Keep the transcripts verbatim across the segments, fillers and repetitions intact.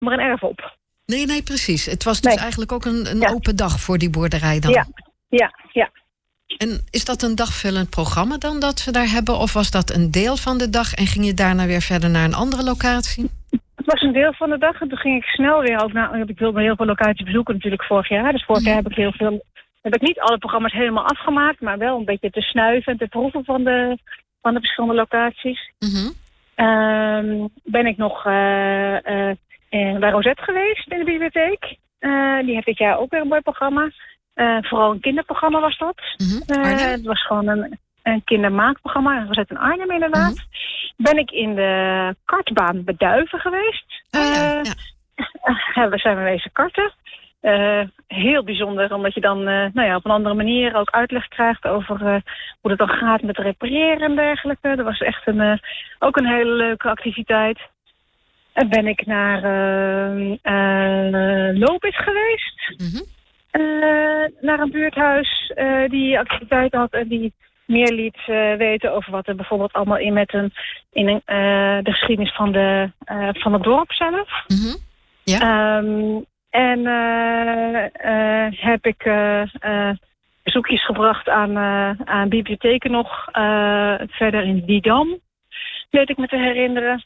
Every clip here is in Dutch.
maar een erf op. Nee, nee, precies. Het was dus nee. eigenlijk ook een, een ja. open dag voor die boerderij dan. Ja, ja, ja. En is dat een dagvullend programma dan dat ze daar hebben? Of was dat een deel van de dag en ging je daarna weer verder naar een andere locatie? Het was een deel van de dag en toen ging ik snel weer ook naar... Ik wilde heel veel locaties bezoeken natuurlijk vorig jaar. Dus vorig jaar heb ik heel veel... Heb ik niet alle programma's helemaal afgemaakt, maar wel een beetje te snuiven en te proeven van de, van de verschillende locaties. Mm-hmm. Um, ben ik nog uh, uh, bij Rosette geweest in de bibliotheek. Uh, die heeft dit jaar ook weer een mooi programma. Uh, vooral een kinderprogramma was dat. Mm-hmm. Uh, het was gewoon een, een kindermaakprogramma. Rosette in Arnhem inderdaad. Mm-hmm. Ben ik in de kartbaan Beduiven geweest. Oh, ja, uh, ja. uh, we zijn wezen karten. Uh, heel bijzonder, omdat je dan uh, nou ja, op een andere manier ook uitleg krijgt over uh, hoe het dan gaat met repareren en dergelijke. Dat was echt een, uh, ook een hele leuke activiteit. En ben ik naar uh, uh, Lopis geweest. Mm-hmm. Uh, naar een buurthuis uh, die activiteit had en die meer liet uh, weten over wat er bijvoorbeeld allemaal in met een, in een, uh, de geschiedenis van, de, uh, van het dorp zelf. Mm-hmm. Ja. Um, En uh, uh, heb ik uh, uh, bezoekjes gebracht aan, uh, aan bibliotheken nog. Uh, verder in Didam, weet ik me te herinneren.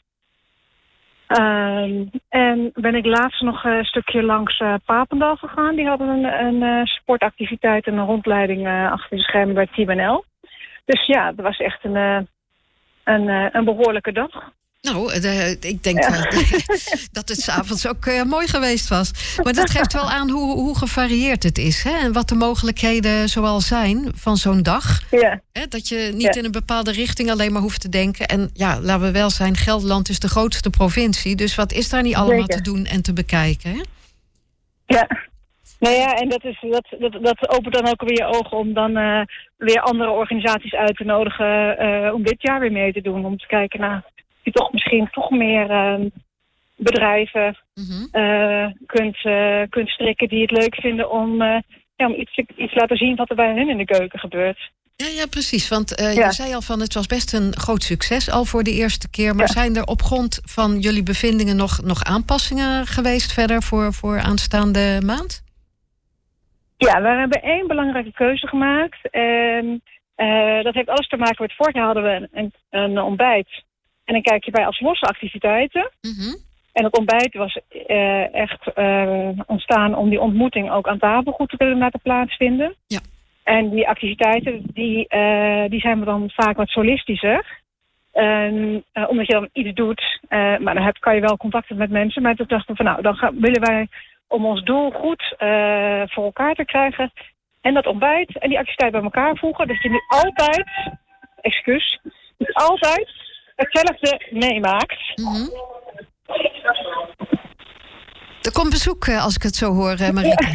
Uh, en ben ik laatst nog een stukje langs uh, Papendal gegaan. Die hadden een, een uh, sportactiviteit en een rondleiding uh, achter de schermen bij Team N L. Dus ja, dat was echt een, uh, een, uh, een behoorlijke dag. Nou, de, ik denk ja. uh, dat het 's avonds ook uh, mooi geweest was. Maar dat geeft wel aan hoe, hoe gevarieerd het is. Hè? En wat de mogelijkheden zoal zijn van zo'n dag. Ja. Hè? Dat je niet ja. in een bepaalde richting alleen maar hoeft te denken. En ja, laten we wel zijn, Gelderland is de grootste provincie. Dus wat is daar niet allemaal Zeker. te doen en te bekijken? Hè? Ja. Nou ja, en dat, is, dat, dat, dat opent dan ook weer je ogen om dan uh, weer andere organisaties uit te nodigen uh, om dit jaar weer mee te doen. Om te kijken naar... je toch misschien toch meer uh, bedrijven mm-hmm. uh, kunt, uh, kunt strikken die het leuk vinden om, uh, ja, om iets, iets te laten zien wat er bij hen in de keuken gebeurt. Ja, ja, precies. Want uh, ja. je zei al van het was best een groot succes al voor de eerste keer. Maar ja. zijn er op grond van jullie bevindingen nog, nog aanpassingen geweest verder voor, voor aanstaande maand? Ja, we hebben één belangrijke keuze gemaakt. En uh, dat heeft alles te maken met vorig jaar hadden we een, een ontbijt. En dan kijk je bij als losse activiteiten. Mm-hmm. En het ontbijt was uh, echt uh, ontstaan om die ontmoeting ook aan tafel goed te kunnen laten plaatsvinden. Ja. En die activiteiten, die, uh, die zijn we dan vaak wat solistischer. Uh, uh, omdat je dan iets doet, uh, maar dan heb, kan je wel contacten met mensen. Maar toen dachten we van nou, dan gaan, willen wij om ons doel goed uh, voor elkaar te krijgen. En dat ontbijt en die activiteit bij elkaar voegen. Dat je nu altijd, excuus, dus altijd... hetzelfde meemaakt. Mm-hmm. Er komt bezoek, als ik het zo hoor, Marieke.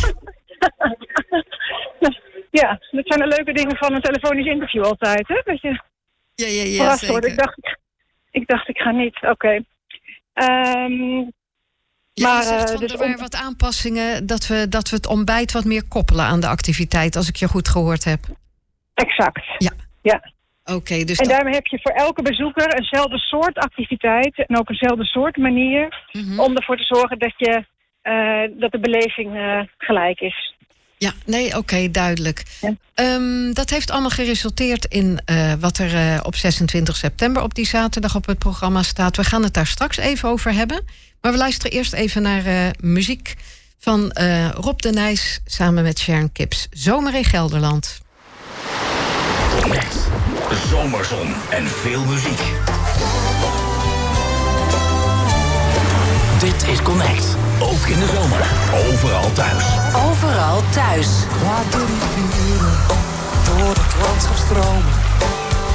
Ja, dat zijn de leuke dingen van een telefonisch interview altijd, hè? Dat je ja, ja, ja, verrast zeker. wordt. Ik dacht, ik, ik dacht, ik ga niet. Oké. Okay. Um, ja, maar, je zegt van, dus er waren wat aanpassingen dat we, dat we het ontbijt wat meer koppelen aan de activiteit, als ik je goed gehoord heb. Exact. Ja. Ja. Okay, dus en dat... daarmee heb je voor elke bezoeker eenzelfde soort activiteit en ook eenzelfde soort manier mm-hmm. om ervoor te zorgen dat, je, uh, dat de beleving uh, gelijk is. Ja, nee, oké, okay, duidelijk. Ja. Um, dat heeft allemaal geresulteerd in uh, wat er uh, op zesentwintig september op die zaterdag op het programma staat. We gaan het daar straks even over hebben. Maar we luisteren eerst even naar uh, muziek van uh, Rob de Nijs samen met Sharon Kips. Zomer in Gelderland. Connect. Zomerzon en veel muziek. Dit is Connect. Ook in de zomer. Overal thuis. Overal thuis. Laat de rivieren door het landschap stromen.